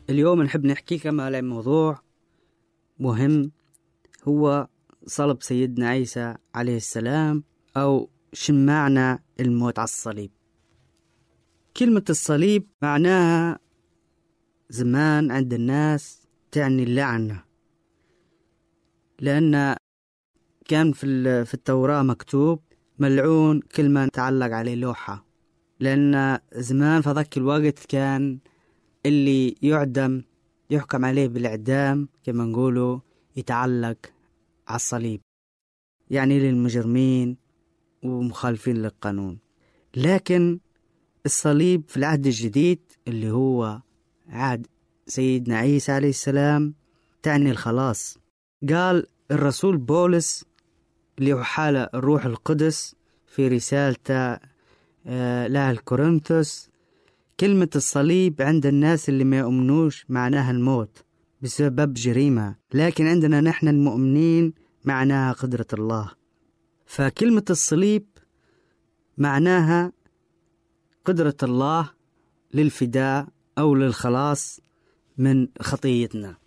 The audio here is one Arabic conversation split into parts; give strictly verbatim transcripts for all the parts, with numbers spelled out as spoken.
اليوم نحب نحكي كما على موضوع مهم، هو صلب سيدنا عيسى عليه السلام، أو شن معنى الموت على الصليب. كلمة الصليب معناها زمان عند الناس تعني اللعنة، لأن كان في في التوراة مكتوب ملعون كل ما تعلق عليه لوحة، لأن زمان في ذاك الوقت كان اللي يعدم يحكم عليه بالإعدام كما نقولوا يتعلق على الصليب، يعني للمجرمين ومخالفين للقانون. لكن الصليب في العهد الجديد اللي هو عهد سيدنا عيسى عليه السلام تعني الخلاص. قال الرسول بولس اللي هو حال الروح القدس في رسالته لأهل كورنثوس، كلمة الصليب عند الناس اللي ما يؤمنوش معناها الموت بسبب جريمة، لكن عندنا نحن المؤمنين معناها قدرة الله. فكلمة الصليب معناها قدرة الله للفداء أو للخلاص من خطيتنا،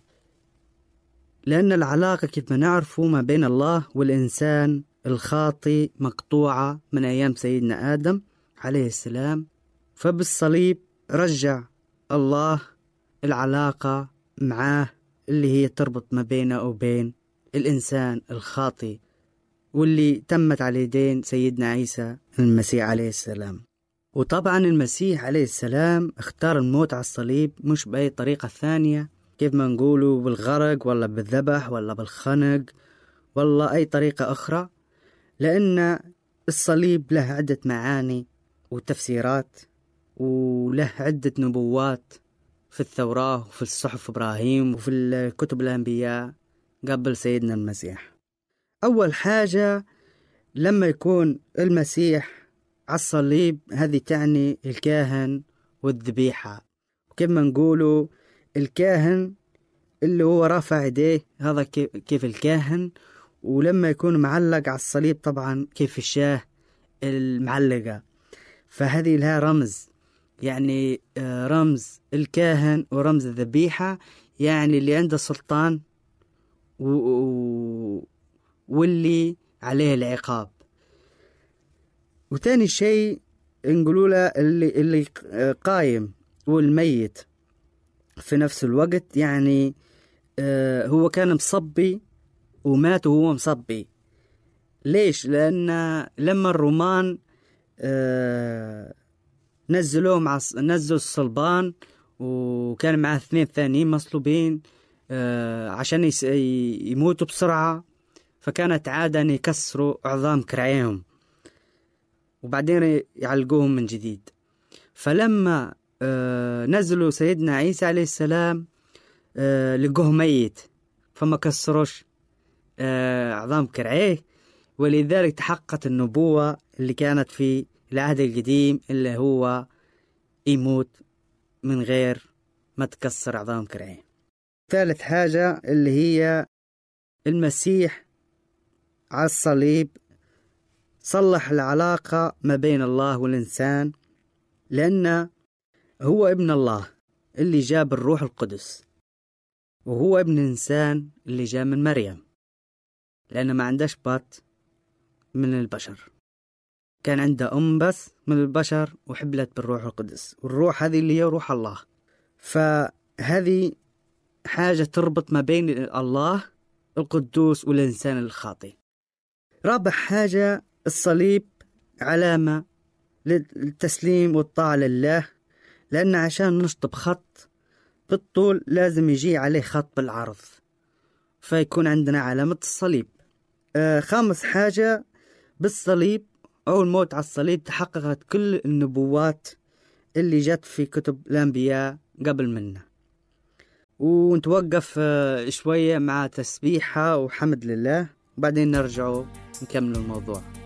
لأن العلاقة كيف ما نعرفه ما بين الله والإنسان الخاطي مقطوعة من أيام سيدنا آدم عليه السلام. فبالصليب رجع الله العلاقة معاه اللي هي تربط ما بينه وبين الإنسان الخاطي، واللي تمت على يدين سيدنا عيسى المسيح عليه السلام. وطبعا المسيح عليه السلام اختار الموت على الصليب مش بأي طريقة ثانية، كيف ما نقولوا بالغرق ولا بالذبح ولا بالخنق ولا أي طريقة أخرى، لأن الصليب له عدة معاني وتفسيرات، وله عدة نبوات في التوراة وفي الصحف إبراهيم وفي الكتب الأنبياء قبل سيدنا المسيح. أول حاجة لما يكون المسيح على الصليب هذه تعني الكاهن والذبيحة، وكما نقولوا الكاهن اللي هو رافع يديه هذا كيف الكاهن، ولما يكون معلق على الصليب طبعا كيف الشاه المعلقة. فهذه لها رمز، يعني رمز الكاهن ورمز الذبيحة، يعني اللي عنده سلطان واللي عليه العقاب. وتاني شيء نقولوا له اللي, اللي قايم والميت في نفس الوقت، يعني هو كان مصبي ومات وهو مصبي. ليش؟ لأن لما الرومان نزلوه مع نزلوا الصلبان وكان معه اثنين ثانيين مصلوبين عشان يموتوا بسرعة، فكانت عادة أن يكسروا عظام كرعيهم وبعدين يعلقوهم من جديد. فلما نزلوا سيدنا عيسى عليه السلام لقوه ميت فما كسروش عظام كرعيه، ولذلك تحققت النبوة اللي كانت في العهد القديم اللي هو يموت من غير ما تكسر عظام كرعيه. ثالث حاجة اللي هي المسيح على الصليب صلح العلاقة ما بين الله والإنسان، لأنه هو ابن الله اللي جاب الروح القدس، وهو ابن الإنسان اللي جاء من مريم، لأنه ما عندهش بط من البشر، كان عنده أم بس من البشر وحبلت بالروح القدس، والروح هذه اللي هي روح الله. فهذه حاجة تربط ما بين الله القدوس والإنسان الخاطئ. رابع حاجة الصليب علامة للتسليم والطاعة لله، لأن عشان نشطب خط بالطول لازم يجي عليه خط بالعرض، فيكون عندنا علامة الصليب. آه خامس حاجة بالصليب أو الموت على الصليب تحققت كل النبوات اللي جت في كتب الأنبياء قبل منا. ونتوقف آه شوية مع تسبيحة وحمد لله، وبعدين نرجع نكمل الموضوع.